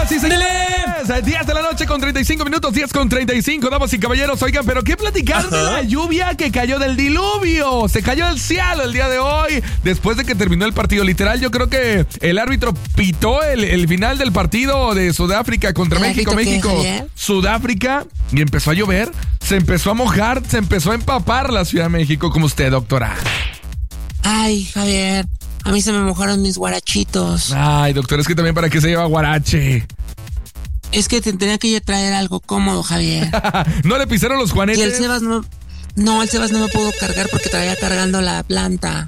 Señoras y señores, 10 de la noche con 35 minutos, 10 con 35, damas y caballeros. Oigan, pero ¿qué platicar de la lluvia que cayó del diluvio? Se cayó del cielo el día de hoy, después de que terminó el partido. Literal, yo creo que el árbitro pitó el final del partido de Sudáfrica contra México. Sudáfrica, y empezó a llover, se empezó a mojar, se empezó a empapar la Ciudad de México, como usted, doctora. Ay, Javier, a mí se me mojaron mis guarachitos. Ay, doctor, es que también para qué se lleva guarache. Es que te tenía que traer algo cómodo, Javier. ¿No le pisaron los juanetes? Y el Sebas no... No, el Sebas no me pudo cargar porque traía cargando la planta.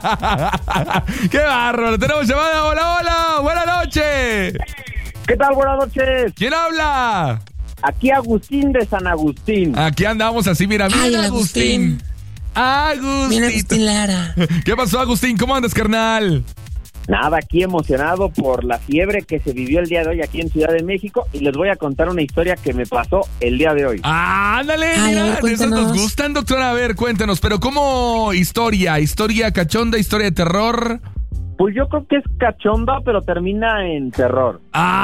¡Qué bárbaro! Tenemos llamada. ¡Hola, hola! ¡Buenas noches! ¿Qué tal? Buenas noches. ¿Quién habla? Aquí Agustín de San Agustín. Aquí andamos así, mira. Ay, Mira, Agustín. Mira, Agustín Lara. ¿Qué pasó, Agustín? ¿Cómo andas, carnal? Nada, aquí emocionado por la fiebre que se vivió el día de hoy aquí en Ciudad de México y les voy a contar una historia que me pasó el día de hoy. Ándale, Ay, mira, a ver, de esas nos cuéntanos. gustan, doctora. A ver, cuéntanos, pero ¿cómo historia cachonda, historia de terror? Pues yo creo que es cachonda, pero termina en terror.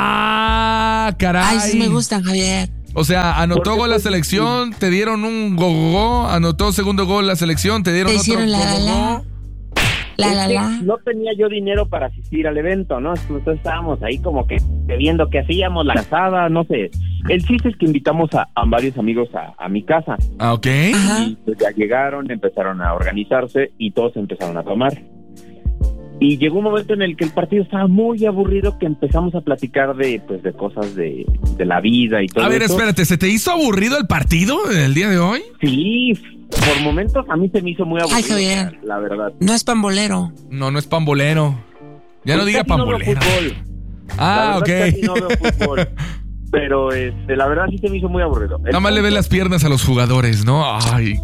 Ah, caray. Ay, sí me gustan, Javier. O sea, anotó Porque gol la pues, selección, te dieron un go, anotó segundo gol la selección, te dieron Te otro hicieron la go. Es que no tenía yo dinero para asistir al evento, ¿no? Entonces estábamos ahí como que viendo qué hacíamos, la casada, no sé. El chiste es que invitamos a varios amigos a mi casa. Ah, ok. Ajá. Y pues ya llegaron, empezaron a organizarse y todos empezaron a tomar. Y llegó un momento en el que el partido estaba muy aburrido, que empezamos a platicar de cosas de la vida y todo eso. A ver, espérate, ¿se te hizo aburrido el partido el día de hoy? Sí, por momentos a mí se me hizo muy aburrido. Ay, Javier. La verdad. No es pambolero. No es pambolero. Ya no Pues diga casi no veo pambolero. fútbol. Ah, La ok. verdad, casi no veo fútbol. Pero la verdad sí se me hizo muy aburrido. Nada más le ven las piernas a los jugadores, ¿no? Ay.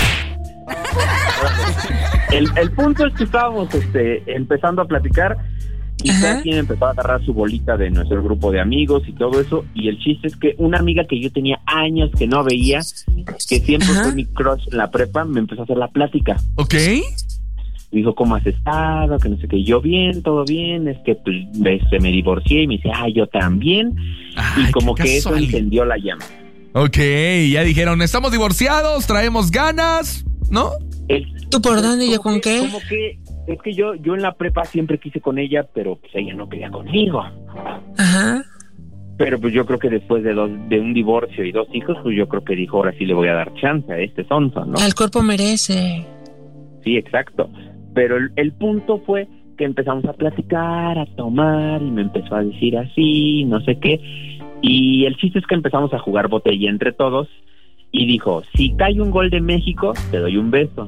El punto es que estábamos empezando a platicar y Ajá. cada quien empezó a agarrar su bolita de nuestro grupo de amigos y todo eso. Y el chiste es que una amiga que yo tenía años que no veía, que siempre Ajá. fue mi crush en la prepa, me empezó a hacer la plática. ¿Ok? Me dijo, ¿cómo has estado? Que no sé qué. Yo bien, todo bien. Es que pues, me divorcié y me dice, yo también. Ay, y como qué que eso casualidad. encendió la llama. Ok, ya dijeron, estamos divorciados, traemos ganas, ¿no? ¿Tú por dónde y yo con qué? Como que es que yo en la prepa siempre quise con ella, pero pues ella no quería conmigo. Ajá. Pero pues yo creo que después de un divorcio y 2 hijos, pues yo creo que dijo, ahora sí le voy a dar chance a este sonso, ¿no? El cuerpo merece. Sí, exacto. Pero el punto fue que empezamos a platicar, a tomar, y me empezó a decir así, no sé qué. Y el chiste es que empezamos a jugar botella entre todos, y dijo, si cae un gol de México, te doy un beso.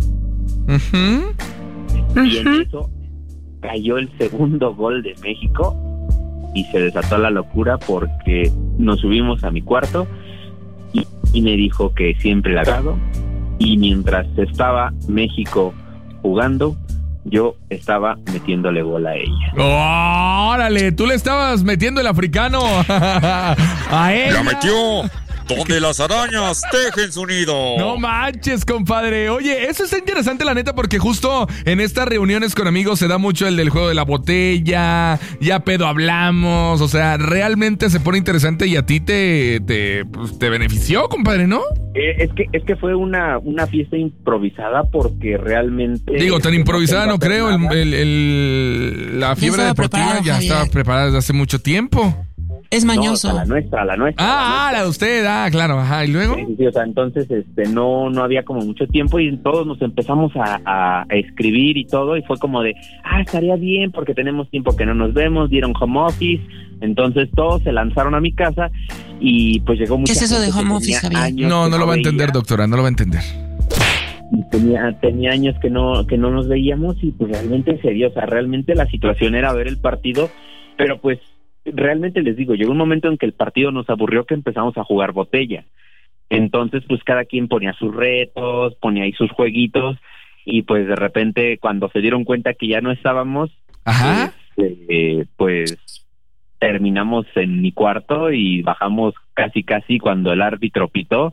Ujú. Y en eso cayó el segundo gol de México, y se desató la locura porque nos subimos a mi cuarto, y me dijo que siempre la hago, y mientras estaba México jugando, yo estaba metiéndole gol a ella. ¡Órale! Tú le estabas metiendo el africano a él. ¡La metió! Donde las arañas tejen su nido. No manches, compadre. Oye, eso está interesante, la neta, porque justo en estas reuniones con amigos se da mucho el del juego de la botella, ya pedo hablamos, o sea, realmente se pone interesante y a ti te benefició, compadre, ¿no? Es que fue una fiesta improvisada porque realmente... Digo, tan improvisada no creo, nada. la fiebre estaba deportiva preparado, ya Javier. estaba preparada desde hace mucho tiempo. Es mañoso. No, la nuestra. La de usted, claro, ajá, ¿y luego? Sí, o sea, entonces no había como mucho tiempo y todos nos empezamos a escribir y todo, y fue como de, estaría bien porque tenemos tiempo que no nos vemos, dieron home office, entonces todos se lanzaron a mi casa y pues llegó mucha ¿Qué es eso de gente que home office, tenía Javier? años No, que no lo va a entender, veía, doctora, no lo va a entender. y tenía años que no nos veíamos y pues realmente se dio, o sea, realmente la situación era ver el partido, pero pues realmente les digo, llegó un momento en que el partido nos aburrió que empezamos a jugar botella. Entonces, pues cada quien ponía sus retos, ponía ahí sus jueguitos, y pues de repente cuando se dieron cuenta que ya no estábamos, Ajá. pues terminamos en mi cuarto y bajamos casi cuando el árbitro pitó,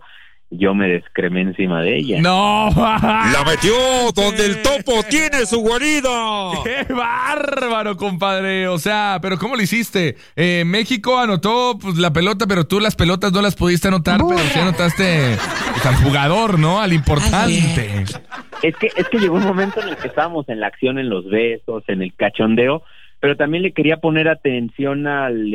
yo me descremé encima de ella. ¡No! La metió donde el topo tiene su guarida. ¡Qué bárbaro, compadre! O sea, ¿pero cómo lo hiciste? México anotó pues, la pelota, pero tú las pelotas no las pudiste anotar, pero sí anotaste pues, al jugador, ¿no? Al importante. Es que llegó un momento en el que estábamos en la acción, en los besos, en el cachondeo, pero también le quería poner atención al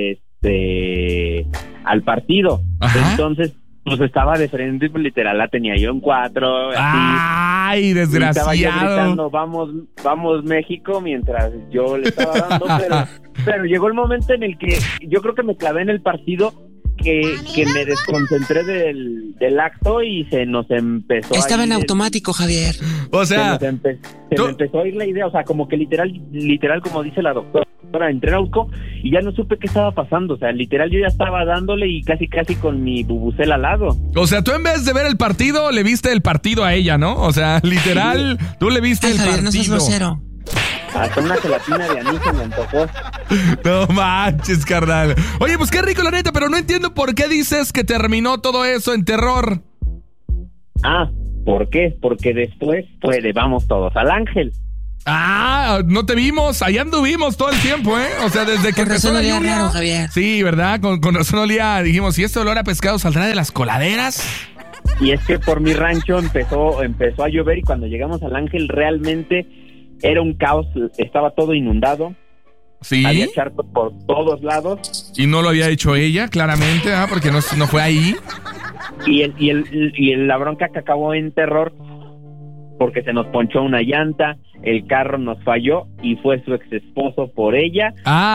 partido. Ajá. Entonces, pues estaba de frente, pues, literal, la tenía yo en 4. ¡Ay, desgraciado! Y estaba yo gritando, vamos México, mientras yo le estaba dando, pero llegó el momento en el que yo creo que me clavé en el partido, que me desconcentré del acto y se nos empezó Estaba a ir en automático, Javier. O sea, me empezó a ir la idea, o sea, como que literal, como dice la doctora, entré en AUCO y ya no supe qué estaba pasando, o sea, literal yo ya estaba dándole y casi con mi bubucel al lado. o sea, tú en vez de ver el partido, le viste el partido a ella, ¿no? O sea, literal, tú le viste Ay, el Javier, no seas partido. grosero. Hasta una gelatina de anís se me antojó. No manches, carnal. Oye, pues qué rico la neta, pero no entiendo por qué dices que terminó todo eso en terror. ¿Por qué? Porque después fue de vamos todos al Ángel. No te vimos, allá anduvimos todo el tiempo, ¿eh? O sea, desde que Con empezó razón la olía lluvia. raro, Javier. Sí, ¿verdad? Con razón olía, dijimos, ¿y este olor a pescado saldrá de las coladeras? Y es que por mi rancho empezó a llover y cuando llegamos al Ángel realmente era un caos, estaba todo inundado. Sí. Había charcos por todos lados. Y no lo había hecho ella, claramente, porque no fue ahí. Y la bronca que acabó en terror porque se nos ponchó una llanta, el carro nos falló y fue su ex esposo por ella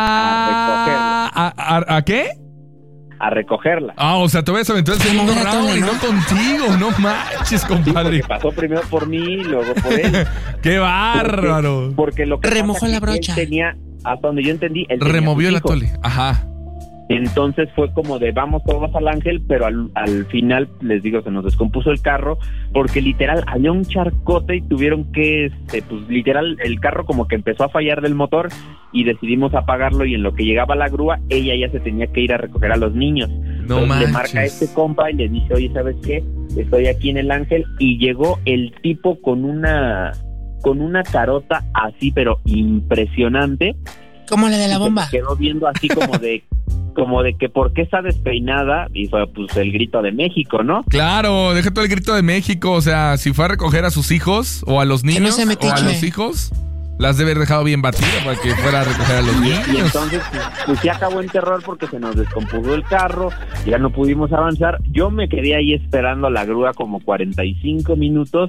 ¿A qué? a recogerla. O sea, te ves aventó el segundo Como round Tole, y no ¿no? contigo, no manches, compadre. Porque pasó primero por mí y luego por él. ¡Qué bárbaro! Porque lo que Remojó pasa la es que brocha. él tenía, hasta donde yo entendí, él tenía Removió sus el hijos. atole. Ajá. Entonces fue como de vamos todos al Ángel, pero al final, les digo, se nos descompuso el carro porque literal había un charcote y tuvieron que, pues literal, el carro como que empezó a fallar del motor y decidimos apagarlo y en lo que llegaba la grúa, ella ya se tenía que ir a recoger a los niños. No Entonces manches. le marca a este compa y le dice, oye, ¿sabes qué? Estoy aquí en el Ángel y llegó el tipo con una carota así, pero impresionante. Como la de la bomba. Se quedó viendo así como de que por qué está despeinada y fue pues el grito de México, ¿no? Claro, deja todo el grito de México. O sea, si fue a recoger a sus hijos o a los niños no se o metiche. a los hijos, las debe haber dejado bien batidas para que fuera a recoger a los Y niños. entonces pues sí acabó en terror porque se nos descompuso el carro, ya no pudimos avanzar. Yo me quedé ahí esperando a la grúa como 45 minutos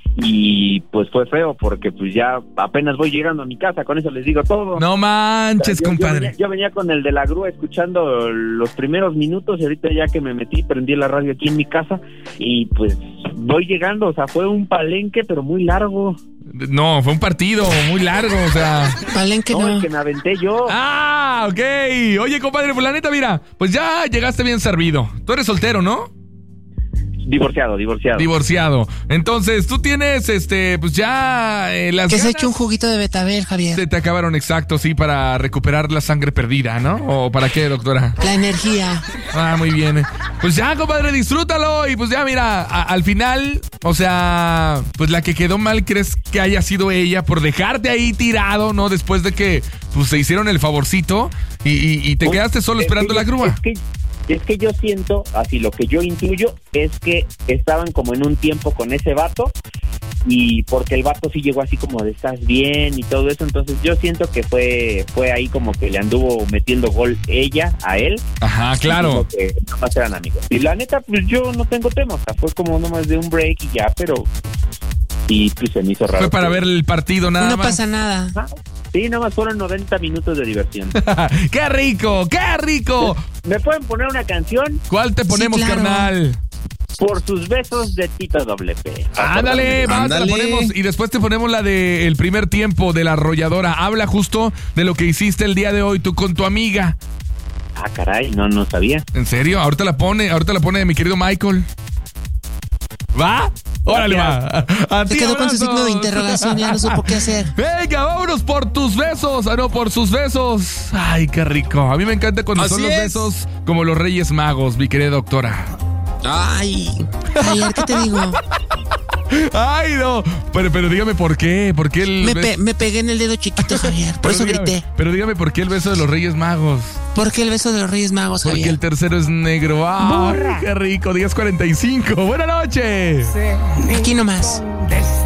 y pues fue feo porque pues ya apenas voy llegando a mi casa, con eso les digo todo. No manches, compadre. Yo venía con el de la grúa escuchando los primeros minutos y ahorita ya que me metí, prendí la radio aquí en mi casa y pues voy llegando, o sea, fue un palenque pero muy largo. No, fue un partido muy largo, o sea. Palenque No, no. el que me aventé yo. Ok. Oye, compadre, pues la neta, mira, pues ya llegaste bien servido. Tú eres soltero, ¿no? Divorciado. Divorciado. Entonces, tú tienes, pues ya las Que se ganas eche un juguito de betabel, Javier. se te acabaron, exacto, sí, para recuperar la sangre perdida, ¿no? ¿O para qué, doctora? La energía. Muy bien. Pues ya, compadre, disfrútalo. Y pues ya, mira, al final, o sea, pues la que quedó mal, ¿crees que haya sido ella por dejarte ahí tirado, ¿no? Después de que, pues, se hicieron el favorcito y te quedaste solo esperando la grúa. Es que yo siento, así lo que yo intuyo, es que estaban como en un tiempo con ese vato y porque el vato sí llegó así como de estás bien y todo eso, entonces yo siento que fue ahí como que le anduvo metiendo gol ella a él. Ajá, claro. Y que nomás eran amigos. Y la neta, pues yo no tengo tema, o sea, fue como nomás de un break y ya, pero y pues se me hizo raro. Fue para ver el partido nada No más. pasa nada. Sí, nomás fueron 90 minutos de diversión. ¡Qué rico! ¡Qué rico! ¿Me pueden poner una canción? ¿Cuál te ponemos, claro. carnal? Por sus besos de Tito WP. Ándale, va, te la Ándale. ponemos y después te ponemos la del primer tiempo de La Arrolladora. Habla justo de lo que hiciste el día de hoy tú con tu amiga. Ah, caray, no sabía. ¿En serio? Ahorita la pone mi querido Michael. ¿Va? Órale, va. A Se ti, quedó con su abrazos. signo de interrogación, ya no supo qué hacer. Venga, vámonos por tus besos. No, por sus besos. Ay, qué rico. A mí me encanta cuando Así son los es. besos como los Reyes Magos, mi querida doctora. Ay, Javier, ¿qué te digo? Ay, no. Pero dígame por qué. ¿Por qué Me pegué en el dedo chiquito, Javier. Por eso grité. Pero dígame por qué el beso de los Reyes Magos. ¿Por qué el beso de los Reyes Magos, Javier? Porque el tercero es negro. ¡Ay, qué rico! 10:45. ¡Buenas noches! Aquí nomás.